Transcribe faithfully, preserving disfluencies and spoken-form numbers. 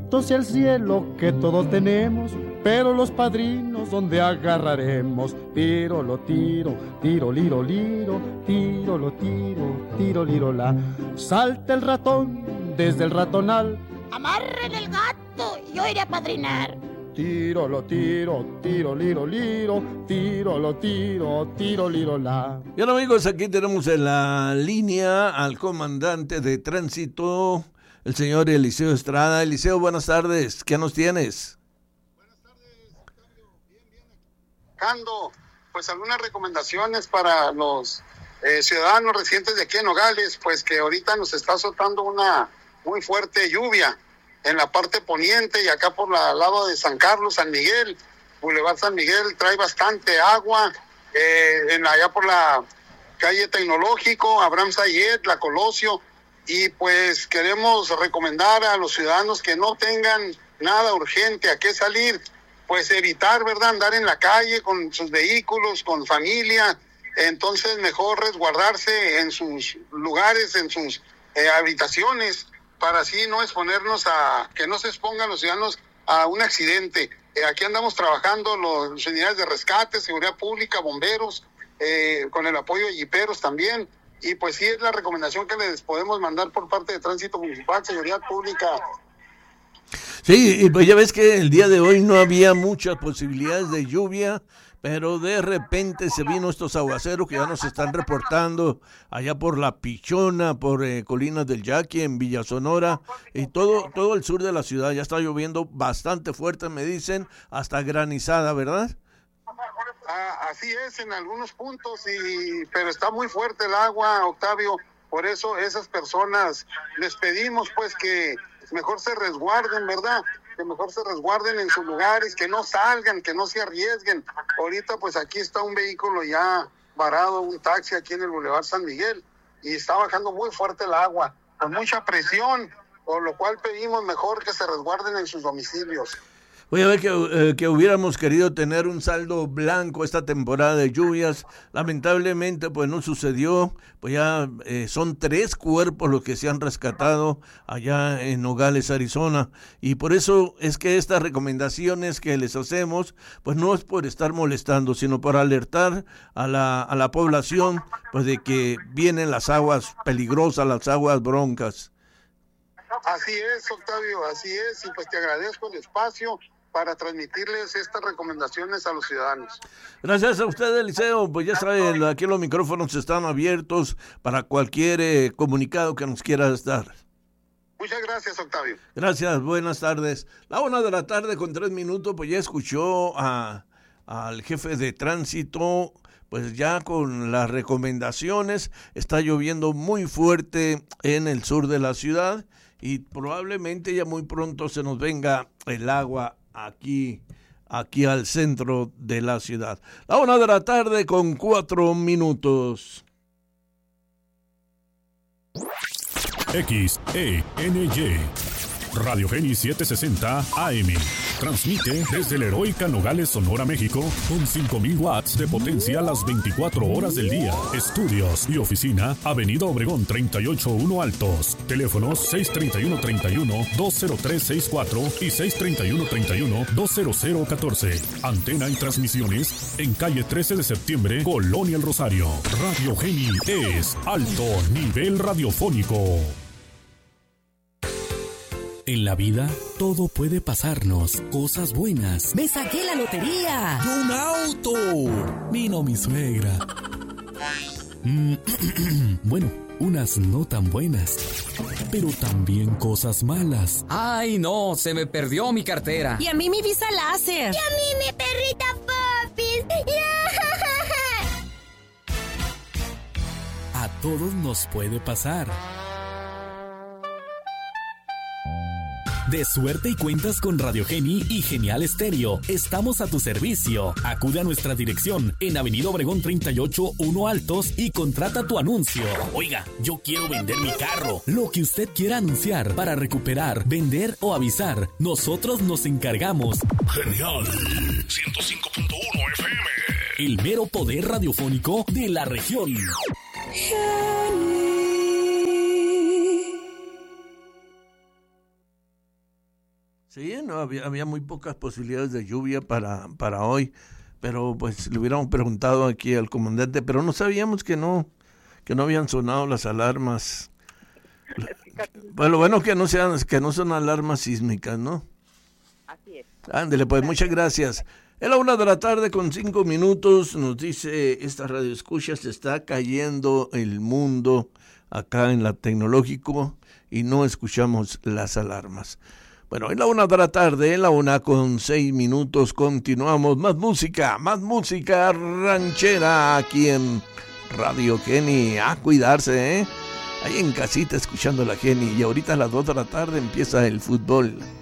bendito sea el cielo que todo tenemos, pero los padrinos donde agarraremos. Tiro lo tiro, tiro liro liro, tiro lo tiro, tiro liro la. Salta el ratón desde el ratonal. Amarren el gato y yo iré a padrinar. Tiro lo tiro, tiro liro liro, tiro lo tiro, tiro liro la. Bien, amigos, aquí tenemos en la línea al comandante de tránsito, el señor Eliseo Estrada. Eliseo, buenas tardes, ¿qué nos tienes? Buenas tardes, Octavio. Bien, bien. Cando, pues algunas recomendaciones para los eh, ciudadanos residentes de aquí en Nogales, pues que ahorita nos está azotando una muy fuerte lluvia en la parte poniente y acá por el lado de San Carlos, San Miguel, Boulevard San Miguel, trae bastante agua, eh, en allá por la calle Tecnológico, Abraham Sayed, La Colosio, y pues queremos recomendar a los ciudadanos que no tengan nada urgente a qué salir, pues evitar, ¿verdad?, andar en la calle con sus vehículos, con familia. Entonces mejor resguardarse en sus lugares, en sus eh, habitaciones, para así no exponernos a, que no se expongan los ciudadanos a un accidente. Eh, aquí andamos trabajando los unidades de rescate, seguridad pública, bomberos, eh, con el apoyo de jiperos también, y pues sí es la recomendación que les podemos mandar por parte de Tránsito Municipal, Seguridad Pública. Sí, y pues ya ves que el día de hoy no había muchas posibilidades de lluvia, pero de repente se vino estos aguaceros que ya nos están reportando allá por La Pichona, por eh, Colinas del Yaqui, en Villa Sonora, y todo, todo el sur de la ciudad. Ya está lloviendo bastante fuerte, me dicen, hasta granizada, ¿verdad? Ah, así es en algunos puntos, y pero está muy fuerte el agua, Octavio. Por eso esas personas les pedimos pues que mejor se resguarden, ¿verdad? Que mejor se resguarden en sus lugares, que no salgan, que no se arriesguen. Ahorita pues aquí está un vehículo ya varado, un taxi aquí en el Boulevard San Miguel, y está bajando muy fuerte el agua, con mucha presión, por lo cual pedimos mejor que se resguarden en sus domicilios. Voy a ver que, eh, que hubiéramos querido tener un saldo blanco esta temporada de lluvias. Lamentablemente pues no sucedió. Pues ya eh, son tres cuerpos los que se han rescatado allá en Nogales, Arizona, y por eso es que estas recomendaciones que les hacemos pues no es por estar molestando, sino por alertar a la, a la población pues de que vienen las aguas peligrosas, las aguas broncas. Así es, Octavio, así es, y pues te agradezco el espacio para transmitirles estas recomendaciones a los ciudadanos. Gracias a usted, Eliseo. Pues ya saben, aquí los micrófonos están abiertos para cualquier eh, comunicado que nos quieras dar. Muchas gracias, Octavio. Gracias, buenas tardes. La una de la tarde con tres minutos, pues ya escuchó a, al jefe de tránsito, pues ya con las recomendaciones. Está lloviendo muy fuerte en el sur de la ciudad y probablemente ya muy pronto se nos venga el agua aquí, aquí al centro de la ciudad. La una de la tarde con cuatro minutos. X E N Y Radio Geni setecientos sesenta A M. Transmite desde el heroica Nogales, Sonora, México, con cinco mil watts de potencia las veinticuatro horas del día. Estudios y oficina, Avenida Obregón treinta y ocho uno Altos. Teléfonos seis treinta y uno treinta y uno dos cero tres sesenta y cuatro y seis treinta y uno treinta y uno dos cero cero catorce. Antena y transmisiones en calle trece de septiembre, Colonia El Rosario. Radio Geni es alto nivel radiofónico. En la vida, todo puede pasarnos. Cosas buenas. ¡Me saqué la lotería! ¡Y un auto! Vino mi suegra. Mm, bueno, unas no tan buenas. Pero también cosas malas. ¡Ay, no! Se me perdió mi cartera. Y a mí mi visa láser. Y a mí mi perrita Popis. A todos nos puede pasar. De suerte y cuentas con Radio Geni y Genial Estéreo. Estamos a tu servicio. Acude a nuestra dirección en Avenida Obregón treinta y ocho uno Altos y contrata tu anuncio. Oiga, yo quiero vender mi carro. Lo que usted quiera anunciar para recuperar, vender o avisar, nosotros nos encargamos. Genial. ciento cinco punto uno F M. El mero poder radiofónico de la región. Sí, no, había, había muy pocas posibilidades de lluvia para, para hoy, pero pues le hubiéramos preguntado aquí al comandante, pero no sabíamos que no, que no habían sonado las alarmas. Bueno, bueno que no sean, que no son alarmas sísmicas, ¿no? Así es. Ándele, pues muchas gracias. Es la una de la tarde con cinco minutos, nos dice esta radio escucha, se está cayendo el mundo acá en la Tecnológico y no escuchamos las alarmas. Bueno, es la una de la tarde, es la una con seis minutos, continuamos, más música, más música ranchera aquí en Radio Geni, a cuidarse, ¿eh? Ahí en casita escuchando la Geni y ahorita a las dos de la tarde empieza el fútbol.